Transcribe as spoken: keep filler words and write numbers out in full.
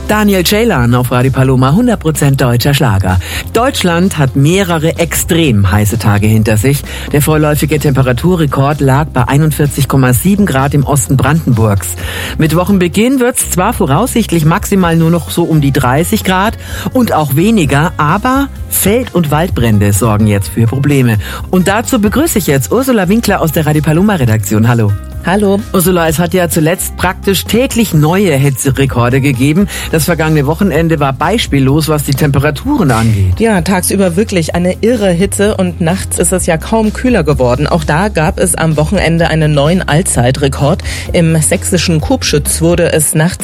Daniel Ceylan auf Radio Paloma, hundert Prozent deutscher Schlager. Deutschland hat mehrere extrem heiße Tage hinter sich. Der vorläufige Temperaturrekord lag bei einundvierzig Komma sieben Grad im Osten Brandenburgs. Mit Wochenbeginn wird's zwar voraussichtlich maximal nur noch so um die dreißig Grad und auch weniger, aber Feld- und Waldbrände sorgen jetzt für Probleme. Und dazu begrüße ich jetzt Ursula Winkler aus der Radio Paloma Redaktion. Hallo. Hallo. Ursula, es hat ja zuletzt praktisch täglich neue Hitzerekorde gegeben. Das vergangene Wochenende war beispiellos, was die Temperaturen angeht. Ja, tagsüber wirklich eine irre Hitze und nachts ist es ja kaum kühler geworden. Auch da gab es am Wochenende einen neuen Allzeitrekord. Im sächsischen Kubschütz wurde es nachts